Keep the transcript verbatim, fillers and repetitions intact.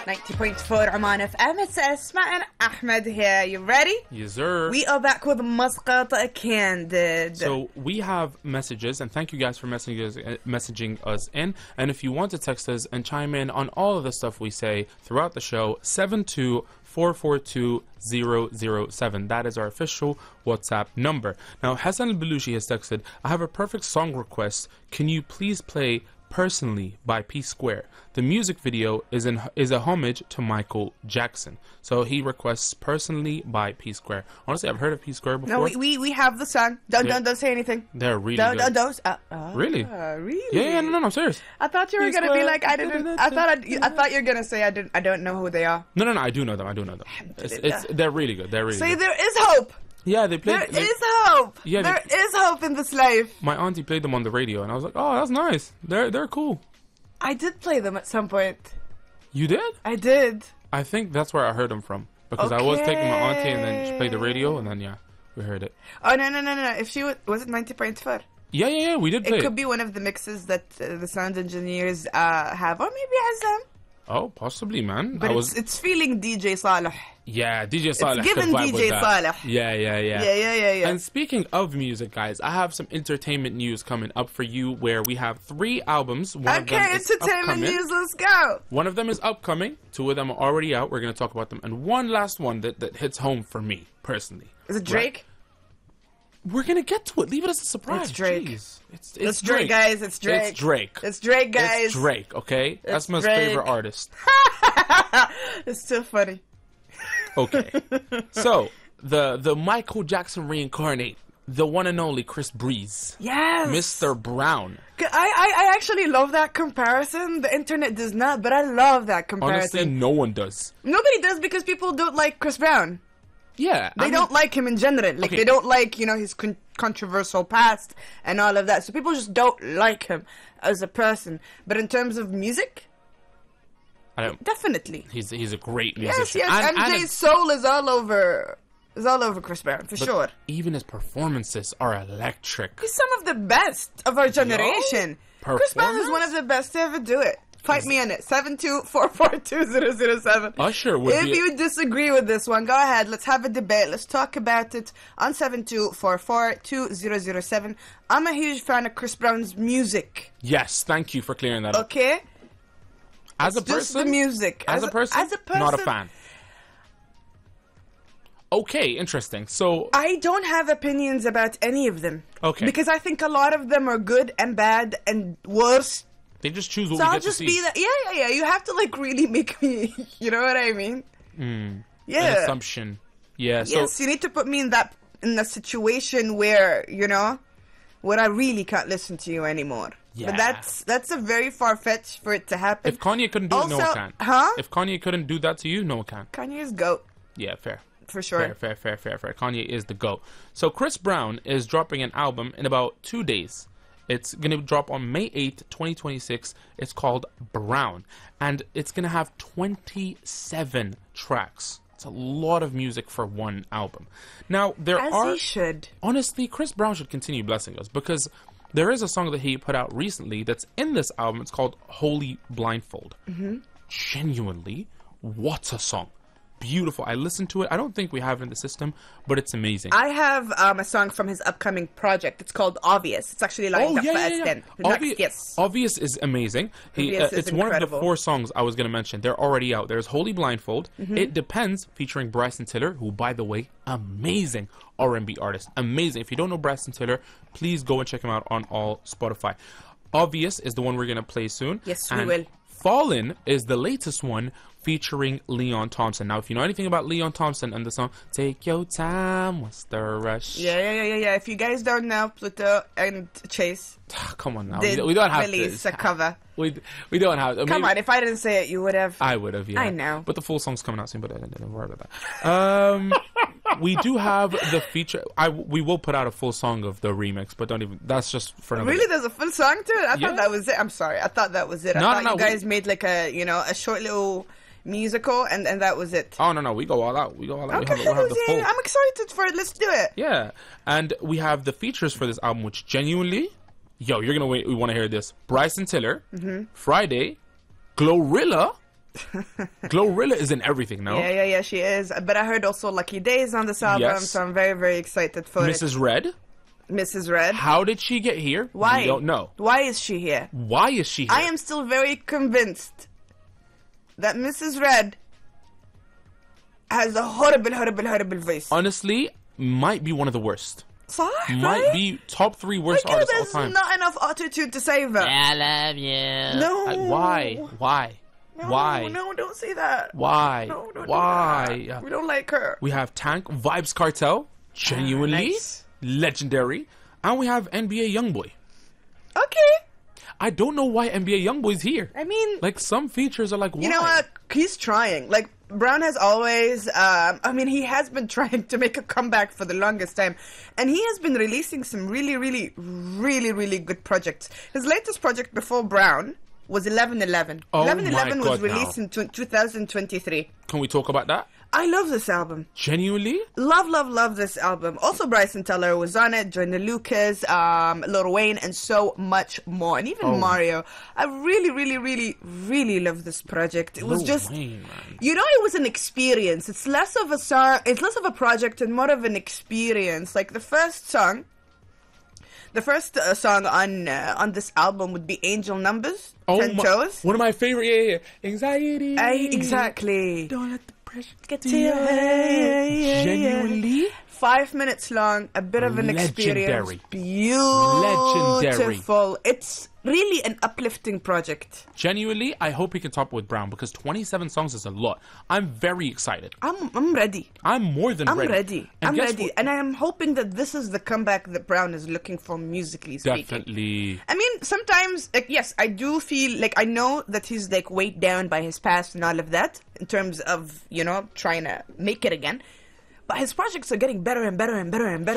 ninety point four Oman F M. It's Asma and Ahmed here. You ready? Yes, sir. We are back with Masqata Candid. So we have messages, and thank you guys for messaging us, uh, messaging us in. And if you want to text us and chime in on all of the stuff we say throughout the show, seven two four four two zero zero seven. That is our official WhatsApp number. Now, Hassan al-Belushi has texted, I have a perfect song request. Can you please play Personally by P Square? The music video is in is a homage to Michael Jackson. So he requests Personally by P Square. Honestly, I've heard of P Square before. No, we we, we have the song. Don't Yeah. don't don't say anything. They're really Don't good. don't don't. Uh, uh, Really? Really? Yeah, yeah, no, no, no, I'm serious. I thought you were P gonna be Square. like I didn't. I thought I'd, I thought you were gonna say I didn't. I don't know who they are. No, no, no, I do know them. I do know them. It's, it's they're really good. They're really Say good. there is hope. Yeah, they There played. they- is hope. Yeah, there they- is hope in this life. My auntie played them on the radio, and I was like, "Oh, that's nice. They're they're cool." I did play them at some point. You did? I did. I think that's where I heard them from, because I was taking my auntie, and then she played the radio, and then yeah, we heard it. Oh no no no no! no. If she was, was it ninety point four? Yeah, yeah, yeah. We did play. It could be one of the mixes that uh, the sound engineers uh, have, or maybe Azam. Oh, possibly, man. But I it's, was. it's feeling D J Saleh. Yeah, D J Saleh. given could vibe D J with that. Saleh. Yeah, yeah, yeah. Yeah yeah yeah yeah. And speaking of music, guys, I have some entertainment news coming up for you, where we have three albums. One of them Okay, is entertainment upcoming. news. Let's go. One of them is upcoming. Two of them are already out. We're going to talk about them. And one last one that, that hits home for me, personally. Is it Drake? We're going to get to it. Leave it as a surprise. It's Drake. Jeez. It's, it's, It's Drake, guys. It's Drake. It's Drake. It's Drake, guys. It's Drake, okay? That's my Drake. favorite artist. It's still funny. Okay. So, the the Michael Jackson reincarnate, the one and only Chris Breeze, Yes. Mister Brown. I, I, I actually love that comparison. The internet does not, but I love that comparison. Honestly, no one does. Nobody does because people don't like Chris Brown. Yeah. They I mean, don't like him in general. Like, Okay. they don't like, you know, his con- controversial past and all of that. So people just don't like him as a person. But in terms of music, I don't, definitely. he's, he's a great Yes, musician. yes. And- M and J's it's- soul is all over, is all over Chris Brown, for but sure. even his performances are electric. He's some of the best of our generation. Chris Brown is one of the best to ever do it. Fight me on it. seven two four four two zero zero seven. Usher would If be... you disagree with this one, go ahead. Let's have a debate. Let's talk about it on seven two four four two zero zero seven. I'm a huge fan of Chris Brown's music. Yes, thank you for clearing that up. Okay? As a Just person... the music. As, a person, as a person, not a fan. Okay, interesting. So, I don't have opinions about any of them. Okay. Because I think a lot of them are good and bad and worse. they just choose what So we I'll get just to see. be that. Yeah, yeah, yeah. You have to like really make me. You know what I mean? An Yeah. assumption. Yeah, so... Yes, you need to put me in that in a situation where you know, where I really can't listen to you anymore. Yeah. But that's that's a very far fetched for it to happen. If Kanye couldn't do it, no one Also- can. huh? If Kanye couldn't do that to you, no one can. Kanye's goat Yeah, fair. for sure. Fair, fair, fair, fair, fair. Kanye is the GOAT. So Chris Brown is dropping an album in about two days. It's going to drop on May eighth, twenty twenty-six. It's called Brown. And it's going to have twenty-seven tracks. It's a lot of music for one album. Now, there As are... he should. Honestly, Chris Brown should continue blessing us, because there is a song that he put out recently that's in this album. It's called Holy Blindfold. Mm-hmm. Genuinely, what a song. Beautiful. I listened to it. I don't think we have it in the system, but it's amazing. I have um, a song from his upcoming project. It's called Obvious. It's actually lined Oh, up yeah, for yeah, S yeah. ten. Obvi- Next, yes. Obvious is amazing. He, Obvious uh, is it's one of the incredible. four songs I was going to mention. They're already out. There's Holy Blindfold. Mm-hmm. It Depends, featuring Bryson Tiller, who, by the way, amazing R and B artist. Amazing. If you don't know Bryson Tiller, please go and check him out on all Spotify. Obvious is the one we're going to play soon. Yes, we and will. Fallen is the latest one, featuring Leon Thompson. Now, if you know anything about Leon Thompson and the song Take Your Time, What's the Rush? Yeah, yeah, yeah, yeah, yeah. If you guys don't know, Pluto and Chase Come on now. did We, we don't have release to. a cover. We, we don't have to. Come Maybe- on, if I didn't say it, you would have. I would have, yeah. I know. But the full song's coming out soon, but I don't worry about that. Um, we do have the feature. I we will put out a full song of the remix, but don't even. That's just for another. Really, there's a full song to it? I Yeah. thought that was it. I'm sorry. I thought that was it. I No, thought no, you no, we- guys made like a, you know, a short little musical and, and that was it. Oh no, no, we go all out. We go all out. Okay, we have, we have the yeah, full. I'm excited for it. Let's do it. Yeah, and we have the features for this album, which genuinely, yo, you're gonna wait. We want to hear this. Bryson Tiller, Mm-hmm. Friday, Glorilla, Glorilla is in everything, no? Yeah, yeah, yeah, she is. But I heard also Lucky Days on this album, Yes. so I'm very, very excited for Missus Red. it. Missus Red. How did she get here? Why? We don't know. Why is she here? Why is she here? I am still very convinced that Missus Red has a horrible, horrible, horrible voice. Honestly, might be one of the worst. Sorry? Might be top three worst Like, artists all there's time. not enough attitude to save her. I love you. No. I- why? Why? No, Why? No, don't say that. Why? No, don't Why? do that. We don't like her. We have Tank, Vibes Cartel, genuinely Ah, nice. legendary, and we have N B A YoungBoy. Okay. I don't know why N B A YoungBoy's here. I mean, Like some features are like, why? you know what? He's trying. Like, Brown has always, um, I mean, he has been trying to make a comeback for the longest time. And he has been releasing some really, really, really, really good projects. His latest project before Brown was eleven eleven. Oh eleven eleven my was God, released now. in tw- two thousand twenty-three. Can we talk about that? I love this album. Genuinely? Love, love, love this album. Also, Bryson Tiller was on it, Joyner Lucas, um, Lil Wayne, and so much more. And even Oh. Mario. I really, really, really, really love this project. It was Lil just, Wayne, man. you know, it was an experience. It's less of a song, it's less of a project and more of an experience. Like the first song, the first uh, song on uh, on this album would be Angel Numbers, Ten my- Toes. One of my favorite, yeah, yeah, yeah. Anxiety. I, exactly. Don't let the pressure Get to your head. Yeah, yeah, yeah. Genuinely? Five minutes long, a bit of an Legendary. experience. Beautiful. Legendary. It's really an uplifting project. Genuinely, I hope he can top it with Brown because twenty-seven songs is a lot. I'm very excited. I'm I'm ready. I'm more than I'm ready. ready. And I'm guess ready. what? And I am hoping that this is the comeback that Brown is looking for musically speaking. Definitely. I mean, sometimes, like, yes, I do feel like I know that he's like weighed down by his past and all of that in terms of, you know, trying to make it again. But his projects are getting better and better and better and better.